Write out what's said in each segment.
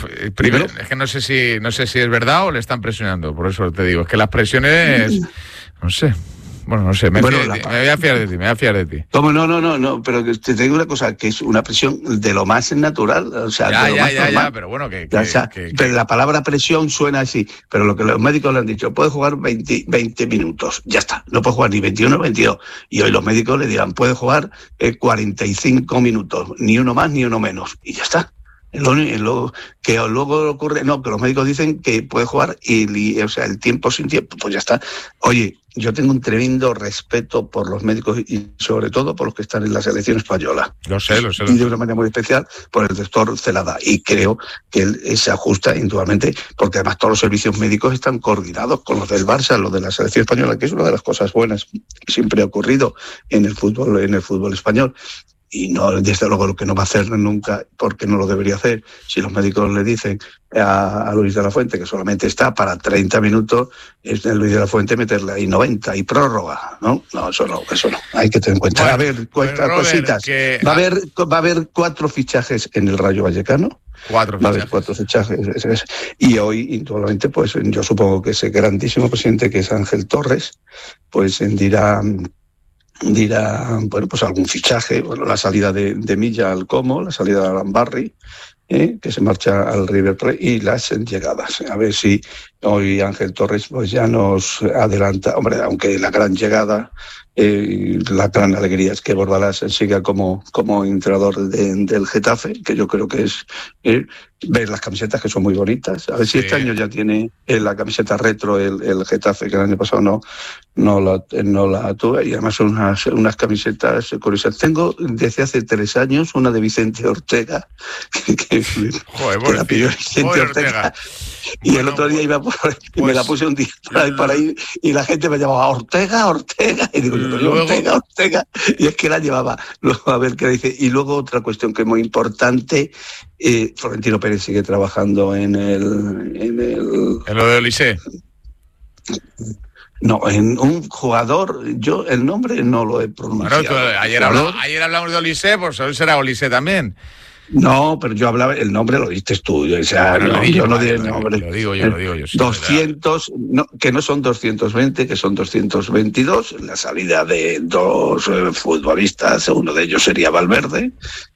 primero, es que no sé si es verdad o le están presionando, por eso te digo, es que las presiones, no sé. Bueno, no sé, me voy a fiar de ti. ¿Cómo? No, pero te digo una cosa, que es una presión de lo más natural, o sea, de lo más normal. Ya, pero bueno, pero la palabra presión suena así, pero lo que los médicos le han dicho, puede jugar 20 minutos, ya está, no puede jugar ni 21 ni 22, y hoy los médicos le dirán, puede jugar 45 minutos, ni uno más ni uno menos, y ya está. Lo que luego ocurre, no, que los médicos dicen que puede jugar o sea, el tiempo sin tiempo, pues ya está. Oye, yo tengo un tremendo respeto por los médicos y sobre todo por los que están en la selección española. Lo sé. Y de una manera muy especial por el doctor Celada. Y creo que él se ajusta indudablemente, porque además todos los servicios médicos están coordinados con los del Barça, los de la selección española, que es una de las cosas buenas que siempre ha ocurrido en el fútbol español. Y no, desde luego, lo que no va a hacer nunca, porque no lo debería hacer, si los médicos le dicen a Luis de la Fuente que solamente está para 30 minutos, es de Luis de la Fuente meterle ahí 90 y prórroga, ¿no? No, eso no, hay que tener en cuenta. A ver, cositas. Va a haber 4 fichajes en el Rayo Vallecano. 4 fichajes. Va a haber 4 fichajes. Y hoy, indudablemente, pues yo supongo que ese grandísimo presidente que es Ángel Torres, pues dirá, bueno, pues algún fichaje, bueno, la salida de Milla al Como, la salida de Alan Barry, que se marcha al River Plate, y las llegadas. A ver si hoy Ángel Torres pues ya nos adelanta. Hombre, aunque la gran llegada, la gran alegría es que Bordalás siga como entrenador del Getafe, que yo creo que es ver las camisetas, que son muy bonitas. A ver si este año ya tiene la camiseta retro el Getafe, que el año pasado no la tuve, y además son unas camisetas curiosas. Tengo desde hace 3 años una de Vicente Ortega, que la pidió Vicente Ortega. Y bueno, el otro día iba por ahí, me la puse un día por ahí, y la gente me llamaba Ortega, y digo, Ortega, y es que la llevaba. Luego, a ver qué dice. Y luego otra cuestión que es muy importante, Florentino Pérez sigue trabajando en lo de Olise. No, en un jugador, yo el nombre no lo he pronunciado. Bueno, ayer hablamos de Olise, pues hoy será Olise también. No, pero yo hablaba, el nombre lo diste tú, o sea, bueno, yo no di el nombre. Lo digo yo. Sí, 200, que no son 220, que son 222, la salida de 2 futbolistas, uno de ellos sería Valverde,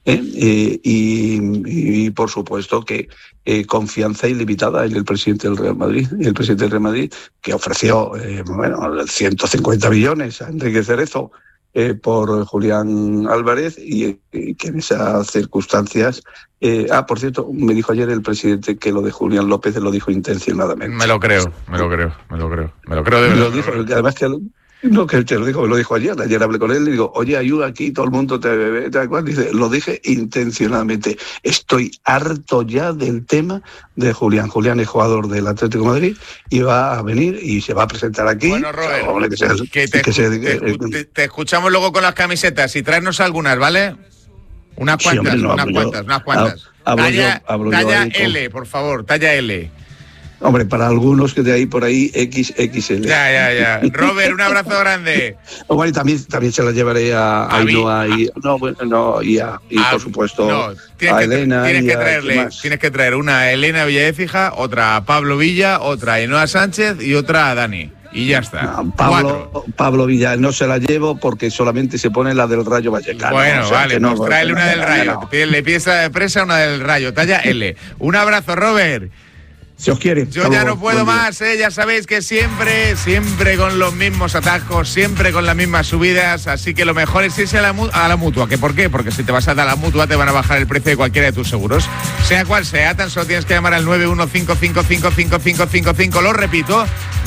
y por supuesto que confianza ilimitada en el presidente del Real Madrid, que ofreció 150 millones a Enrique Cerezo, por Julián Álvarez, y que en esas circunstancias... por cierto, me dijo ayer el presidente que lo de Julián López lo dijo intencionadamente. Me lo creo de verdad. Lo dijo, además que... No, que te lo dijo, me lo dijo ayer hablé con él y digo, oye, ayuda aquí, todo el mundo te bebe, tal cual. Dice, lo dije intencionadamente. Estoy harto ya del tema de Julián. Julián es jugador del Atlético de Madrid y va a venir y se va a presentar aquí. Bueno, Robert, te escuchamos luego con las camisetas y tráenos algunas, ¿vale? Unas cuantas. Talla L, por favor, talla L. Hombre, para algunos que de ahí por ahí XXL. Ya. Robert, un abrazo grande. Bueno, y también se la llevaré a Ainhoa por supuesto a Elena. Tienes que traer una a Elena Villaécija, otra a Pablo Villa, otra a Ainhoa Sánchez y otra a Dani. Y ya está. No, Pablo Villa no se la llevo porque solamente se pone la del Rayo Vallecano. Bueno, vale, pues tráele una del Rayo. Le pides a la empresa una del Rayo, talla L. Un abrazo, Robert. Si os quiere. Yo ya no puedo más, ya sabéis que siempre con los mismos atajos, siempre con las mismas subidas, así que lo mejor es irse a la Mutua. ¿Que por qué? Porque si te vas a dar a la Mutua te van a bajar el precio de cualquiera de tus seguros. Sea cual sea, tan solo tienes que llamar al 915555555, lo repito,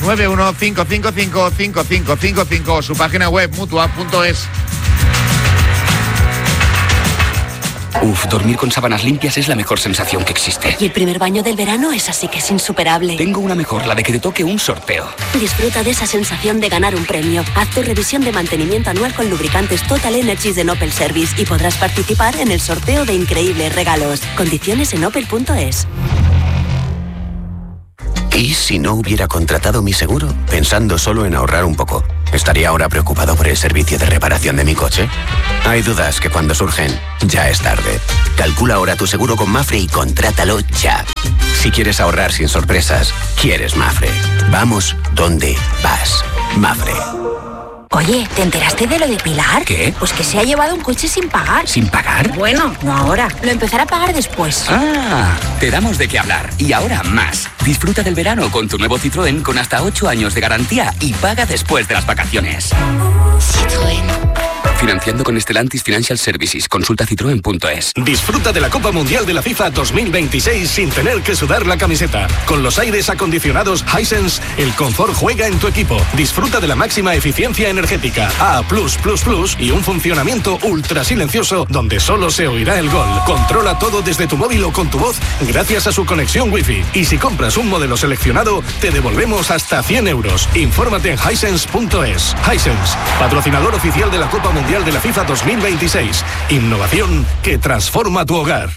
915555555 o su página web mutua.es. Dormir con sábanas limpias es la mejor sensación que existe. Y el primer baño del verano es así que es insuperable. Tengo una mejor, la de que te toque un sorteo. Disfruta de esa sensación de ganar un premio. Haz tu revisión de mantenimiento anual con lubricantes Total Energies de Opel Service y podrás participar en el sorteo de increíbles regalos. Condiciones en opel.es. ¿Y si no hubiera contratado mi seguro? Pensando solo en ahorrar un poco. ¿Estaría ahora preocupado por el servicio de reparación de mi coche? Hay dudas que cuando surgen, ya es tarde. Calcula ahora tu seguro con Mapfre y contrátalo ya. Si quieres ahorrar sin sorpresas, quieres Mafre. Vamos donde vas. Mafre. Oye, ¿te enteraste de lo de Pilar? ¿Qué? Pues que se ha llevado un coche sin pagar. ¿Sin pagar? Bueno, no ahora. Lo empezará a pagar después. Ah, te damos de qué hablar. Y ahora más. Disfruta del verano con tu nuevo Citroën con hasta 8 años de garantía y paga después de las vacaciones. Citroën. Financiando con Stellantis Financial Services. Consulta citroen.es. Disfruta de la Copa Mundial de la FIFA 2026 sin tener que sudar la camiseta. Con los aires acondicionados Hisense, el confort juega en tu equipo. Disfruta de la máxima eficiencia energética A+++ y un funcionamiento ultra silencioso donde solo se oirá el gol. Controla todo desde tu móvil o con tu voz gracias a su conexión Wi-Fi. Y si compras un modelo seleccionado, te devolvemos hasta 100 euros. Infórmate en Hisense.es. Hisense, patrocinador oficial de la Copa Mundial de la FIFA 2026. Innovación que transforma tu hogar.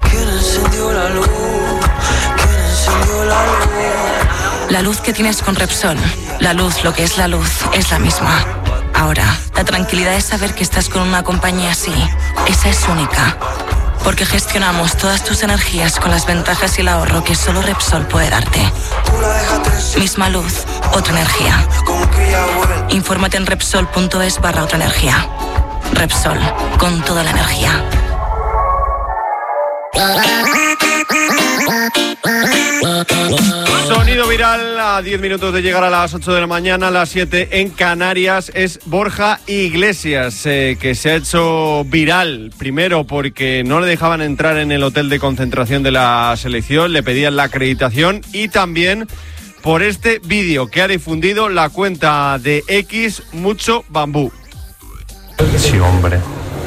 La luz que tienes con Repsol, la luz, lo que es la luz, es la misma. Ahora, la tranquilidad es saber que estás con una compañía así. Esa es única. Porque gestionamos todas tus energías con las ventajas y el ahorro que solo Repsol puede darte. Misma luz, otra energía. Infórmate en Repsol.es/otra energía. Repsol, con toda la energía. Sonido viral a 10 minutos de llegar a las 8 de la mañana, a las 7 en Canarias, es Borja Iglesias, que se ha hecho viral, primero porque no le dejaban entrar en el hotel de concentración de la selección, le pedían la acreditación, y también por este vídeo que ha difundido la cuenta de X Mucho Bambú. Sí, hombre.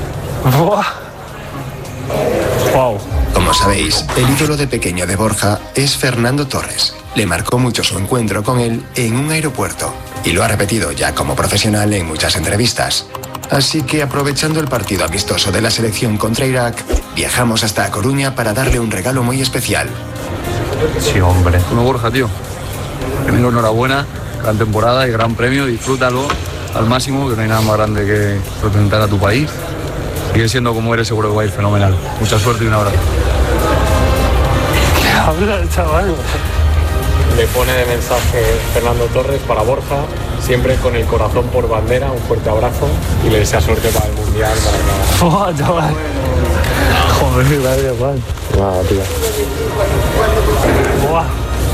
Wow. Como sabéis, el ídolo de pequeño de Borja es Fernando Torres. Le marcó mucho su encuentro con él en un aeropuerto y lo ha repetido ya como profesional en muchas entrevistas. Así que, aprovechando el partido amistoso de la selección contra Irak, viajamos hasta A Coruña para darle un regalo muy especial. Sí, hombre. Bueno, Borja, tío, primero enhorabuena, gran temporada y gran premio, disfrútalo al máximo, que no hay nada más grande que representar a tu país. Sigue siendo como eres, seguro que va a ir fenomenal. Mucha suerte y un abrazo. ¿Qué habla el chaval? Le pone de mensaje Fernando Torres para Borja, siempre con el corazón por bandera, un fuerte abrazo y le desea suerte para el Mundial. ¡Oh, chaval! Joder, gracias, Juan. Nada, tío. ¡Buah!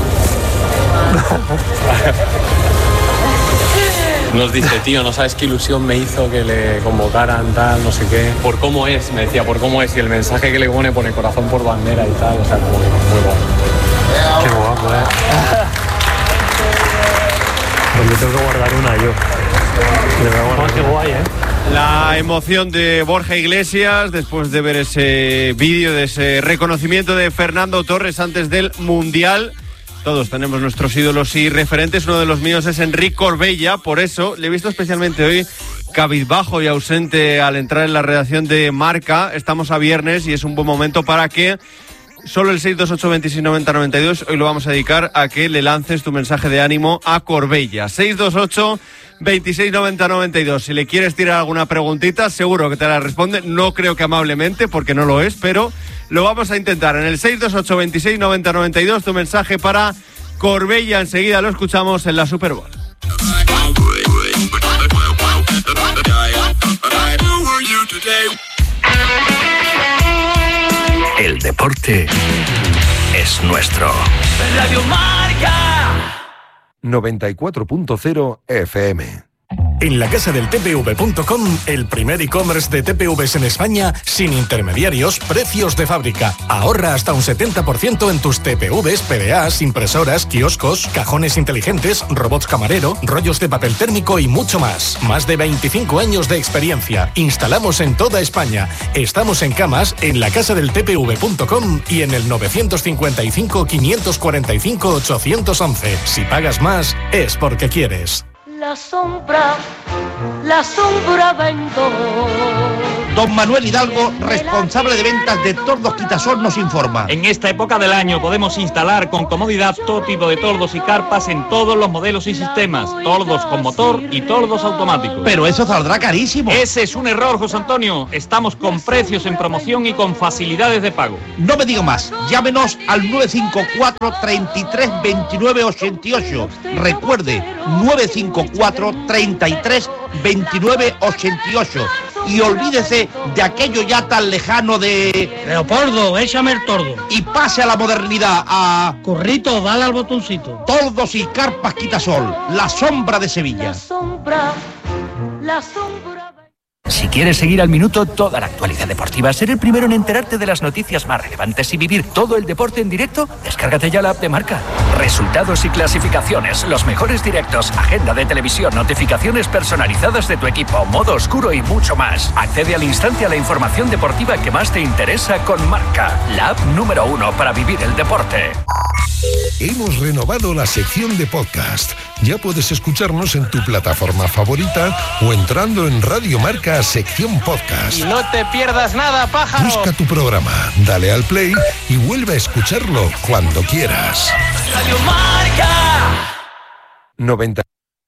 Nos dice, tío, no sabes qué ilusión me hizo que le convocaran, tal, no sé qué. Por cómo es, me decía, por cómo es. Y el mensaje que le pone corazón por bandera y tal, o sea, como que muy guapo. Qué guapo, Pues le tengo que guardar una yo. Qué guay, La emoción de Borja Iglesias después de ver ese vídeo, de ese reconocimiento de Fernando Torres antes del Mundial. Todos tenemos nuestros ídolos y referentes. Uno de los míos es Enric Corbella, por eso le he visto especialmente hoy cabizbajo y ausente al entrar en la redacción de Marca. Estamos a viernes y es un buen momento para que solo el 628 26 90 92 hoy lo vamos a dedicar a que le lances tu mensaje de ánimo a Corbella. 628 26 90 92. Si le quieres tirar alguna preguntita, seguro que te la responde. No creo que amablemente, porque no lo es, pero lo vamos a intentar. En el 628 26 90 92, tu mensaje para Corbella. Enseguida lo escuchamos en la Super Bowl. El deporte es nuestro. Radio Marca 94.0 FM. En la casa del TPV.com, el primer e-commerce de TPVs en España, sin intermediarios, precios de fábrica. Ahorra hasta un 70% en tus TPVs, PDAs, impresoras, kioscos, cajones inteligentes, robots camarero, rollos de papel térmico y mucho más. Más de 25 años de experiencia. Instalamos en toda España. Estamos en Camas, en la casa del TPV.com y en el 955 545 811. Si pagas más, es porque quieres. La sombra vengo Don Manuel Hidalgo, responsable de ventas de Tordos Quitasol, nos informa. En esta época del año podemos instalar con comodidad todo tipo de tordos y carpas en todos los modelos y sistemas. Tordos con motor y tordos automáticos. Pero eso saldrá carísimo. Ese es un error, José Antonio. Estamos con precios en promoción y con facilidades de pago. No me diga más. Llámenos al 954 33 29 88. Recuerde, 954 33 29 88. Y olvídese de aquello ya tan lejano de... Leopoldo, échame el tordo. Y pase a la modernidad, a... Corrito, dale al botoncito. Tordos y carpas Quitasol, la sombra de Sevilla. La sombra. Si quieres seguir al minuto toda la actualidad deportiva, ser el primero en enterarte de las noticias más relevantes y vivir todo el deporte en directo, descárgate ya la app de Marca. Resultados y clasificaciones, los mejores directos, agenda de televisión, notificaciones personalizadas de tu equipo, modo oscuro y mucho más. Accede al instante a la información deportiva que más te interesa con Marca, la app número 1 para vivir el deporte. Hemos renovado la sección de podcast. Ya puedes escucharnos en tu plataforma favorita o entrando en Radio Marca sección podcast. Y no te pierdas nada, pájaro. Busca tu programa, dale al play y vuelve a escucharlo cuando quieras. Radio Marca. 90.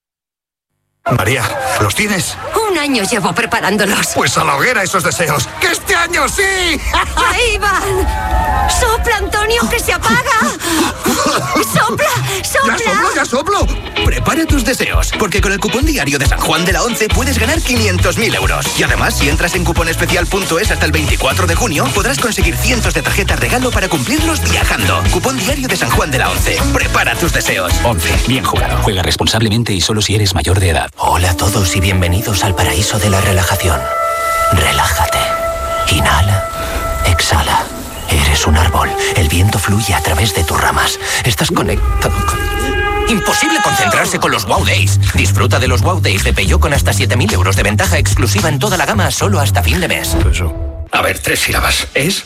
María, ¿los tienes? Un año llevo preparándolos. Pues a la hoguera esos deseos. ¡Que este año sí! ¡Ahí van! ¡Sopla, Antonio, que se apaga! ¡Sopla, sopla! ¡Ya soplo! Prepara tus deseos, porque con el cupón diario de San Juan de la Once puedes ganar 500.000 euros. Y además, si entras en cuponespecial.es hasta el 24 de junio, podrás conseguir cientos de tarjetas regalo para cumplirlos viajando. Cupón diario de San Juan de la Once. Prepara tus deseos. 11. Bien jugado. Juega responsablemente y solo si eres mayor de edad. Hola a todos y bienvenidos al paraíso de la relajación. Relájate. Inhala. Exhala. Eres un árbol. El viento fluye a través de tus ramas. Estás conectado con... Imposible concentrarse con los Wow Days. Disfruta de los Wow Days de Peugeot con hasta 7.000 euros de ventaja exclusiva en toda la gama solo hasta fin de mes. A ver, 3 sílabas.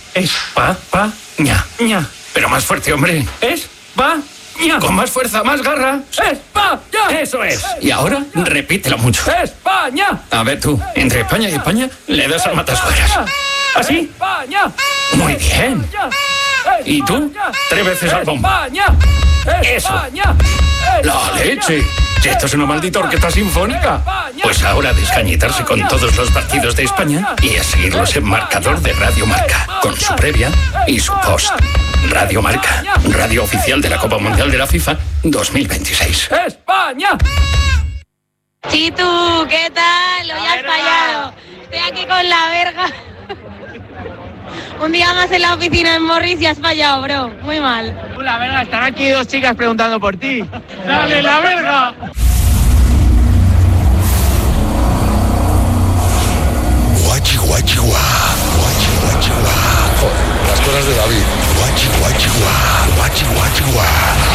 Ña. Pero más fuerte, hombre. ña. Con más fuerza, más garra. España. Eso es. Y ahora, repítelo mucho. España. A ver tú, entre España y España, le das al matasuegras. ¿Así? España. Muy bien. ¿Y tú? 3 veces al bombo. España. Eso. España. ¡La leche! Si esto es una maldita orquesta sinfónica. Pues ahora a descañitarse con todos los partidos de España y a seguirlos en marcador de Radio Marca, con su previa y su post. Radio Marca, radio oficial de la Copa Mundial de la FIFA 2026. ¡España! ¿Y tú qué tal? Hoy has fallado. Estoy aquí con la verga. Un día más en la oficina en Morris y has fallado, bro. Muy mal. La verga, están aquí 2 chicas preguntando por ti. ¡Dale, la verga! Guachi, guachi, guá. Guachi, guachi, guá. Joder, las cosas de David. Guachi, guachi, guá. Guachi, guachi, guá.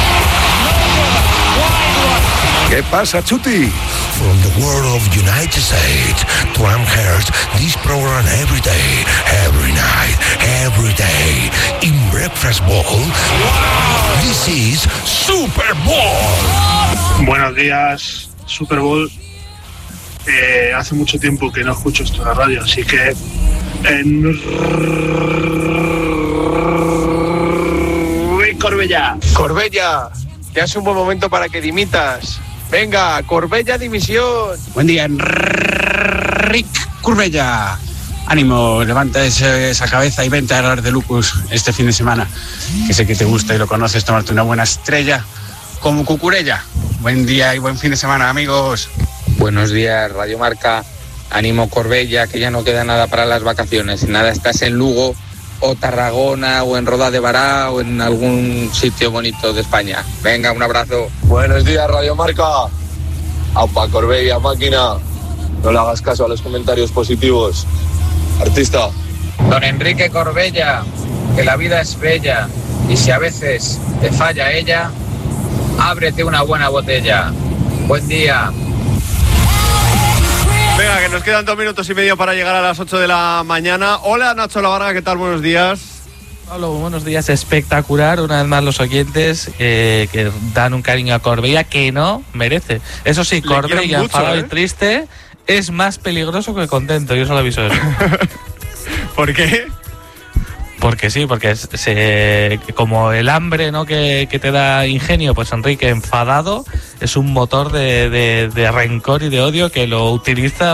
¿Qué pasa, Chuti? From the world of United States to Amherst, this program every day, every night, every day, in Breakfast Bowl. Wow. This is Super Bowl. Buenos días, Super Bowl. Hace mucho tiempo que no escucho esto en la radio, así que Corbella, ya es un buen momento para que dimitas. Venga, Corbella dimisión. Buen día, Enric Corbella. Ánimo, levanta esa cabeza y vente a hablar de Lucas este fin de semana, que sé que te gusta y lo conoces, tomarte una buena estrella como Cucurella. Buen día y buen fin de semana, amigos. Buenos días, Radio Marca. Ánimo, Corbella, que ya no queda nada para las vacaciones. Nada, estás en Lugo o Tarragona o en Roda de Bará o en algún sitio bonito de España. Venga, un abrazo. Buenos días, Radio Marca. Aupa, Corbella, máquina. No le hagas caso a los comentarios positivos. Artista. Don Enrique Corbella, que la vida es bella y si a veces te falla ella, ábrete una buena botella. Buen día. Venga, que nos quedan 2 minutos y medio para llegar a las 8 de la mañana. Hola, Nacho Lavarga, ¿qué tal? Buenos días. Hola, buenos días. Espectacular, una vez más los oyentes que dan un cariño a Corbella que no merece. Eso sí, Corbella enfadado y triste, es más peligroso que contento, yo solo aviso eso. ¿Por qué? Porque sí, porque como el hambre, ¿no?, que te da ingenio, pues Enrique enfadado es un motor de rencor y de odio que lo utiliza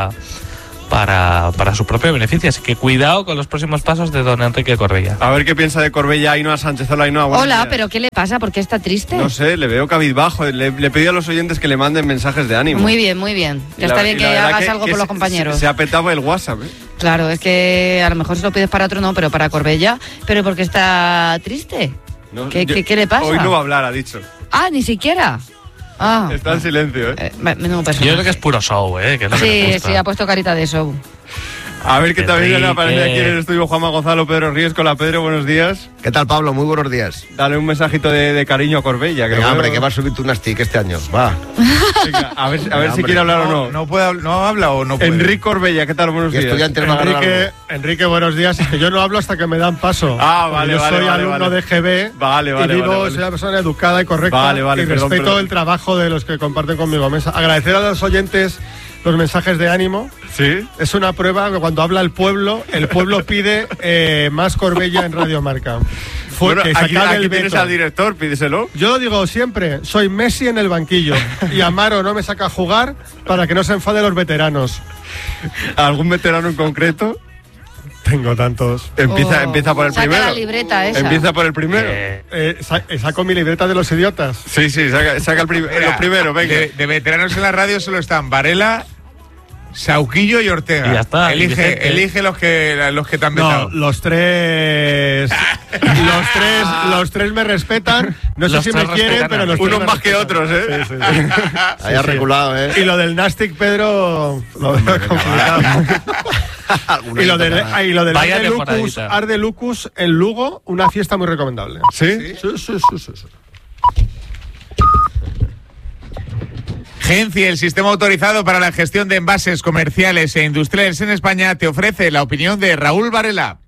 para su propio beneficio. Así que cuidado con los próximos pasos de don Enrique Corbella. A ver qué piensa de Corbella Ainhoa Sánchez. Hola, Ainhoa. Hola, ¿pero qué le pasa? ¿Por qué está triste? No sé, le veo cabizbajo. Le pedí a los oyentes que le manden mensajes de ánimo. Muy bien, muy bien. Ya está bien que hagas algo por los compañeros. Se apetaba el WhatsApp, ¿eh? Claro, es que a lo mejor se lo pides para otro, no, pero para Corbella. ¿Pero por qué está triste? No, ¿Qué le pasa? Hoy no va a hablar, ha dicho. Ah, ni siquiera. Ah. Está en silencio, ¿eh? Menudo personaje. Yo creo que es puro show, ¿eh? Que es lo que me gusta. Sí, ha puesto carita de show. A ver qué tal viene aparece aquí en el estudio Juanma Gonzalo, Pedro Ríos. Hola, Pedro, buenos días. ¿Qué tal, Pablo? Muy buenos días. Dale un mensajito de cariño a Corbella. Venga, hombre, que va a subir tu Nastic este año. Va. Venga, a ver si quiere hablar o no. ¿No habla o no puede? Enrique Corbella, ¿qué tal? Buenos días. Enrique, buenos días. Es que yo no hablo hasta que me dan paso. Vale. Yo soy alumno de GB. Vale. Y soy una persona educada y correcta. Vale, y respeto el trabajo de los que comparten conmigo mesa. Agradecer a los oyentes los mensajes de ánimo. Sí. Es una prueba que cuando habla el pueblo pide más Corbella en Radio Marca. Bueno, aquí tienes al director, pídeselo. Yo lo digo siempre, soy Messi en el banquillo y Amaro no me saca a jugar para que no se enfaden los veteranos. ¿Algún veterano en concreto? Tengo tantos. Empieza por el primero. Saca la libreta esa. Empieza por el primero. Saco mi libreta de los idiotas. Sí, saca lo primero, venga. De veteranos en la radio solo están Varela, Sauquillo y Ortega. Y ya está. Elige los que te han vetado. No, los tres me respetan. No sé si me quieren, pero los unos más que otros, ¿eh? Sí. Ahí ha reculado, ¿eh? Y lo del Nastic, Pedro, lo veo complicado. Y lo del Arde Lucus en Lugo, una fiesta muy recomendable. ¿Sí? Sí. Genci, el sistema autorizado para la gestión de envases comerciales e industriales en España, te ofrece la opinión de Raúl Varela.